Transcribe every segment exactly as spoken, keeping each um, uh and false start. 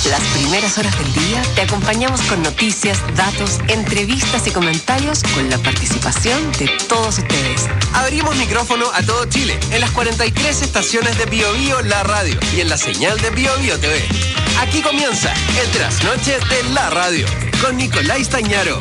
Las primeras horas del día te acompañamos con noticias, datos, entrevistas y comentarios con la participación de todos ustedes. Abrimos micrófono a todo Chile en las cuarenta y tres estaciones de Bio Bio La Radio y en la señal de Bio Bio T V. Aquí comienza el Trasnoche de la Radio con Nicolás Tañaro.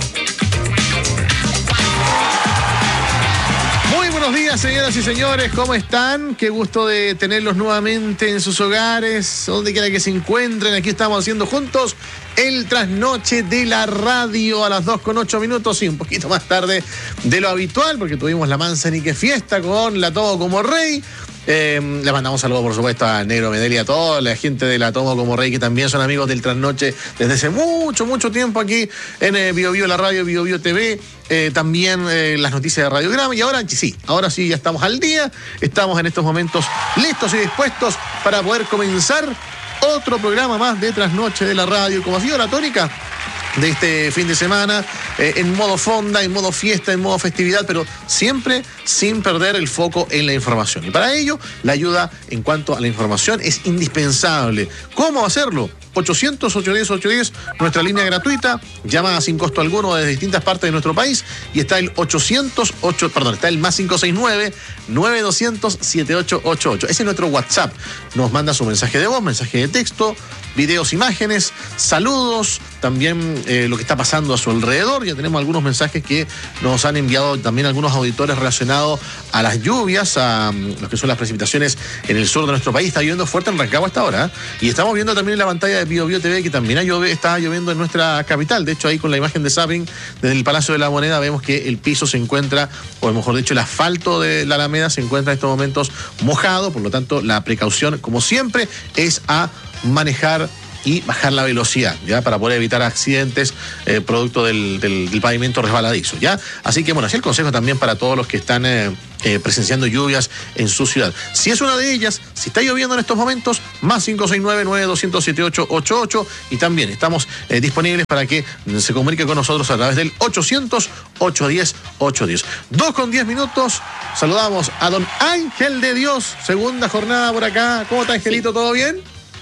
Muy buenos días, señoras y señores, ¿cómo están? Qué gusto de tenerlos nuevamente en sus hogares, donde quiera que se encuentren. Aquí estamos haciendo juntos el Trasnoche de la Radio a las dos con ocho minutos, y un poquito más tarde de lo habitual, porque tuvimos la Manzanique fiesta con La Tomo como Rey. Eh, le mandamos saludos, por supuesto, a Negro Medel y a toda la gente de La Tomo como Rey, que también son amigos del Trasnoche desde hace mucho, mucho tiempo aquí en eh, Bio Bio La Radio, Bio Bio T V, eh, también eh, las noticias de Radiograma. Y ahora sí, ahora sí, ya estamos al día, estamos en estos momentos listos y dispuestos para poder comenzar otro programa más de Trasnoche de la Radio, como ha sido la tónica de este fin de semana, eh, en modo fonda, en modo fiesta, en modo festividad, pero siempre sin perder el foco en la información. Y para ello, la ayuda en cuanto a la información es indispensable. ¿Cómo hacerlo? ochocientos, ochocientos diez, ochocientos diez, nuestra línea gratuita, llama sin costo alguno desde distintas partes de nuestro país, y está el ochocientos ocho, perdón, está el más cinco seis nueve, nueve dos cero cero, siete ocho ocho ocho. Ese es nuestro WhatsApp. Nos manda su mensaje de voz, mensaje de texto, videos, imágenes, saludos, también eh, lo que está pasando a su alrededor. Ya tenemos algunos mensajes que nos han enviado también algunos auditores relacionados a las lluvias, a um, lo que son las precipitaciones en el sur de nuestro país. Está lloviendo fuerte en Rancagua hasta ahora, ¿eh? Y estamos viendo también en la pantalla de Bio Bio T V que también llove, está lloviendo en nuestra capital. De hecho, ahí con la imagen de zapping desde el Palacio de la Moneda vemos que el piso se encuentra, o mejor dicho, el asfalto de la Alameda se encuentra en estos momentos mojado. Por lo tanto, la precaución, como siempre, es a manejar y bajar la velocidad, ¿ya? Para poder evitar accidentes eh, producto del, del, del pavimento resbaladizo, ¿ya? Así que, bueno, así el consejo también para todos los que están eh, eh, presenciando lluvias en su ciudad. Si es una de ellas, si está lloviendo en estos momentos, más cinco seis nueve, nueve dos cero cero, siete ocho ocho ocho, y también estamos eh, disponibles para que se comunique con nosotros a través del ochocientos, ochocientos diez, ochocientos diez. dos con diez minutos, saludamos a don Ángel de Dios, segunda jornada por acá. ¿Cómo está, Angelito? ¿Todo bien?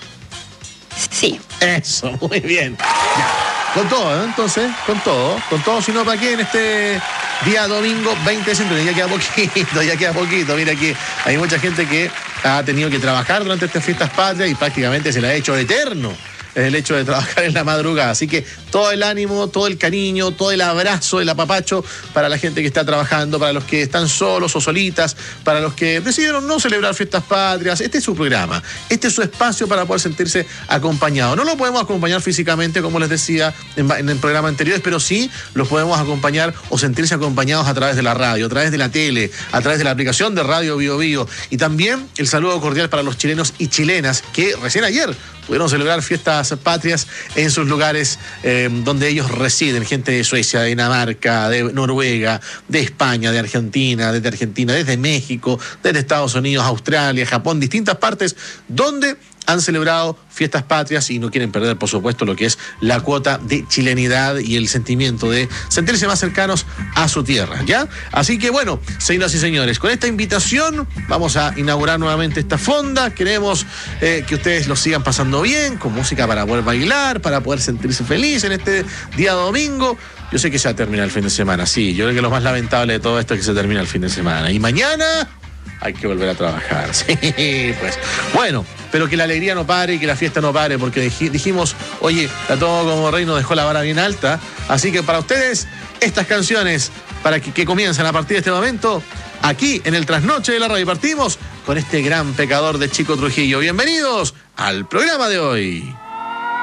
Sí. Eso, muy bien. Ya. Con todo, ¿eh? Entonces, con todo, con todo, si no, ¿para qué en este día domingo veinte de septiembre? Ya queda poquito, ya queda poquito. Mira que hay mucha gente que ha tenido que trabajar durante estas fiestas patrias y prácticamente se la ha hecho eterno el hecho de trabajar en la madrugada. Así que todo el ánimo, todo el cariño, todo el abrazo, el apapacho para la gente que está trabajando, para los que están solos o solitas, para los que decidieron no celebrar fiestas patrias. Este es su programa, este es su espacio para poder sentirse acompañado. No lo podemos acompañar físicamente, como les decía en, en el programa anterior, pero sí los podemos acompañar o sentirse acompañados a través de la radio, a través de la tele, a través de la aplicación de Radio Bio Bio. Y también el saludo cordial para los chilenos y chilenas que recién ayer pudieron celebrar fiestas patrias en sus lugares eh, donde ellos residen, gente de Suecia, de Dinamarca, de Noruega, de España, de Argentina, desde Argentina, desde México, desde Estados Unidos, Australia, Japón, distintas partes donde han celebrado fiestas patrias y no quieren perder, por supuesto, lo que es la cuota de chilenidad y el sentimiento de sentirse más cercanos a su tierra, ¿ya? Así que, bueno, señoras y señores, con esta invitación vamos a inaugurar nuevamente esta fonda. Queremos eh, que ustedes lo sigan pasando bien, con música para poder bailar, para poder sentirse feliz en este día domingo. Yo sé que ya termina el fin de semana, sí, yo creo que lo más lamentable de todo esto es que se termina el fin de semana. Y mañana hay que volver a trabajar, sí, pues. Bueno, pero que la alegría no pare y que la fiesta no pare, porque dijimos, oye, La Tomo como Rey nos dejó la vara bien alta. Así que para ustedes, estas canciones, para que, que comienzan a partir de este momento, aquí en el Trasnoche de la Radio, partimos con este gran pecador de Chico Trujillo. Bienvenidos al programa de hoy.